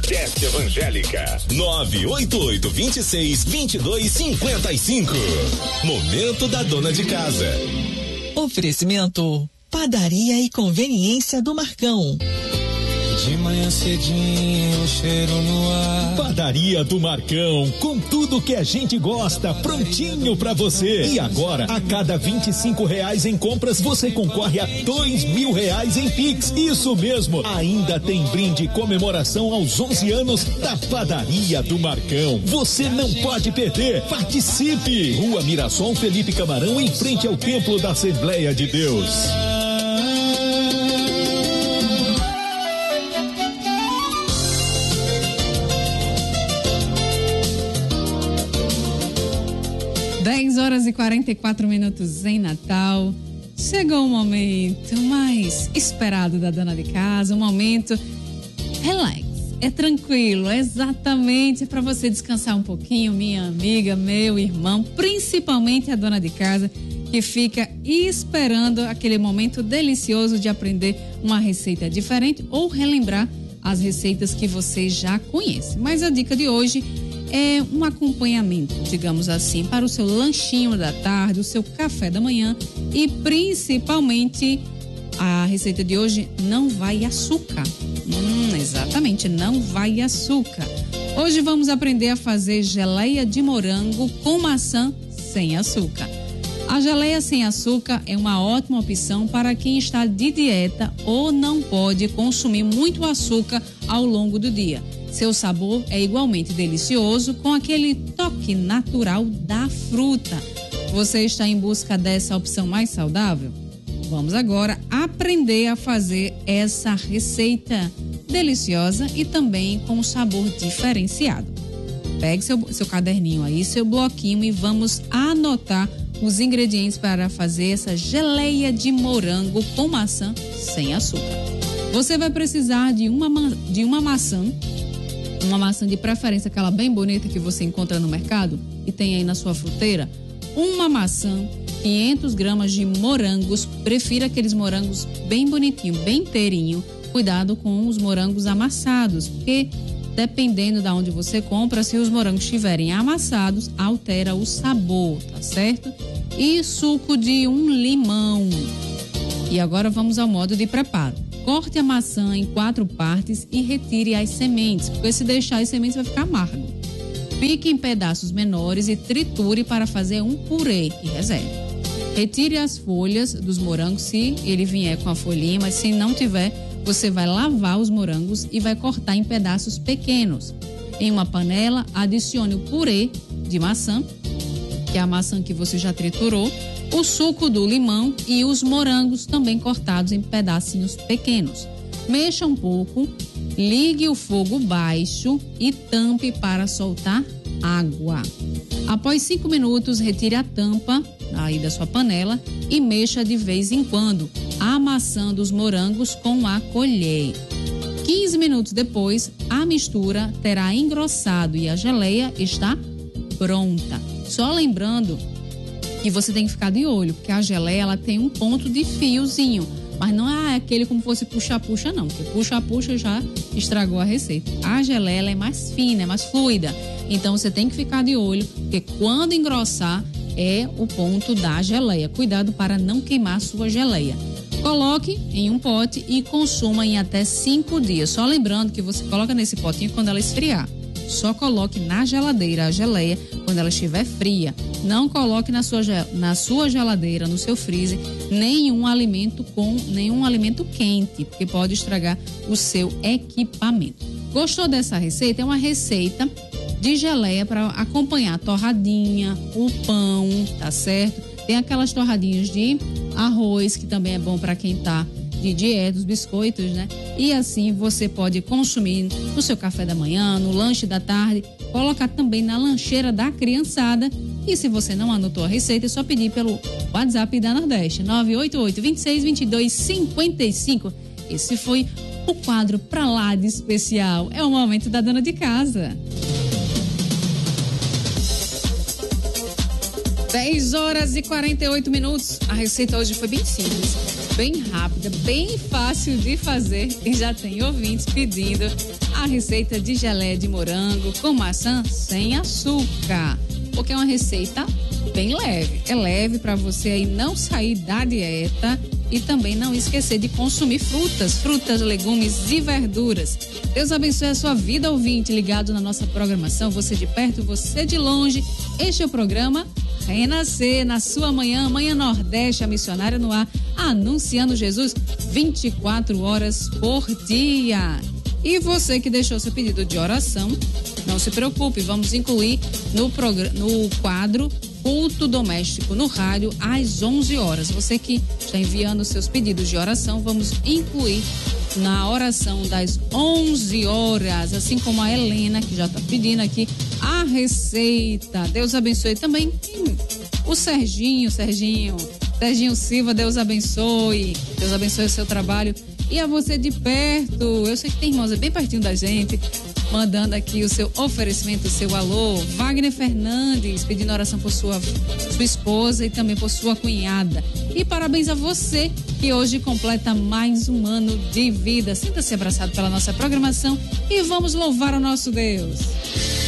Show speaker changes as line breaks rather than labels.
Nordeste Evangélica.
988-26-2255. Momento da dona de casa.
Oferecimento: Padaria e Conveniência do Marcão.
De manhã cedinho, cheiro no ar.
Padaria do Marcão, com tudo que a gente gosta, prontinho pra você. E agora, a cada R$25 em compras, você concorre a R$2.000 em Pix. Isso mesmo, ainda tem brinde e comemoração aos 11 anos da Padaria do Marcão. Você não pode perder, participe! Rua Mirassol Felipe Camarão, em frente ao Templo da Assembleia de Deus.
Horas e 44 minutos em Natal. Chegou o momento mais esperado da dona de casa, um momento relax, é tranquilo, é exatamente para você descansar um pouquinho, minha amiga, meu irmão, principalmente a dona de casa que fica esperando aquele momento delicioso de aprender uma receita diferente ou relembrar as receitas que você já conhece. Mas a dica de hoje é um acompanhamento, digamos assim, para o seu lanchinho da tarde, o seu café da manhã e principalmente a receita de hoje não vai açúcar. Exatamente, não vai açúcar. Hoje vamos aprender a fazer geleia de morango com maçã sem açúcar. A geleia sem açúcar é uma ótima opção para quem está de dieta ou não pode consumir muito açúcar ao longo do dia. Seu sabor é igualmente delicioso com aquele toque natural da fruta. Você está em busca dessa opção mais saudável? Vamos agora aprender a fazer essa receita deliciosa e também com um sabor diferenciado. Pegue seu caderninho aí, seu bloquinho e vamos anotar os ingredientes para fazer essa geleia de morango com maçã sem açúcar. Você vai precisar de uma maçã de preferência, aquela bem bonita que você encontra no mercado e tem aí na sua fruteira. Uma maçã, 500 gramas de morangos, prefira aqueles morangos bem bonitinho, bem inteirinho. Cuidado com os morangos amassados, porque dependendo de onde você compra, se os morangos estiverem amassados, altera o sabor, tá certo? E suco de um limão. E agora vamos ao modo de preparo. Corte a maçã em 4 partes e retire as sementes, porque se deixar as sementes vai ficar amargo. Pique em pedaços menores e triture para fazer um purê e reserve. Retire as folhas dos morangos se ele vier com a folhinha, mas se não tiver, você vai lavar os morangos e vai cortar em pedaços pequenos. Em uma panela, adicione o purê de maçã, que é a maçã que você já triturou, o suco do limão e os morangos também cortados em pedacinhos pequenos. Mexa um pouco, ligue o fogo baixo e tampe para soltar água. Após 5 minutos, retire a tampa aí da sua panela e mexa de vez em quando, amassando os morangos com a colher. 15 minutos depois, a mistura terá engrossado e a geleia está pronta. Só lembrando que você tem que ficar de olho, porque a geleia ela tem um ponto de fiozinho, mas não é aquele como fosse puxa-puxa não, porque puxa-puxa já estragou a receita. A geleia ela é mais fina, é mais fluida, então você tem que ficar de olho, porque quando engrossar é o ponto da geleia. Cuidado para não queimar a sua geleia. Coloque em um pote e consuma em até 5 dias. Só lembrando que você coloca nesse potinho quando ela esfriar. Só coloque na geladeira a geleia quando ela estiver fria. Não coloque na sua geladeira, no seu freezer, nenhum alimento quente, porque pode estragar o seu equipamento. Gostou dessa receita? É uma receita de geleia para acompanhar a torradinha, o pão, tá certo? Tem aquelas torradinhas de arroz, que também é bom para quem tá de dieta, os biscoitos, né? E assim você pode consumir no seu café da manhã, no lanche da tarde, colocar também na lancheira da criançada. E se você não anotou a receita, é só pedir pelo WhatsApp da Nordeste, 988-26-22-55. Esse foi o quadro Pra Lá de Especial. É o momento da dona de casa. 10 horas e 48 minutos. A receita hoje foi bem simples. bem rápida, bem fácil de fazer e já tem ouvintes pedindo a receita de geleia de morango com maçã sem açúcar, porque é uma receita bem leve. É leve para você aí não sair da dieta e também não esquecer de consumir frutas, legumes e verduras. Deus abençoe a sua vida, ouvinte, ligado na nossa programação, você de perto, você de longe. Este é o programa Renascer na sua manhã Nordeste, a missionária no ar, anunciando Jesus 24 horas por dia. E você que deixou seu pedido de oração, não se preocupe, vamos incluir no quadro Culto Doméstico no rádio às 11 horas. Você que está enviando seus pedidos de oração, vamos incluir na oração das 11 horas, assim como a Helena, que já está pedindo aqui a receita. Deus abençoe também o Serginho Silva, Deus abençoe o seu trabalho. E a você de perto, eu sei que tem irmãos bem pertinho da gente, mandando aqui o seu oferecimento, o seu alô. Wagner Fernandes, pedindo oração por sua esposa e também por sua cunhada. E parabéns a você que hoje completa mais um ano de vida. Sinta-se abraçado pela nossa programação e vamos louvar o nosso Deus.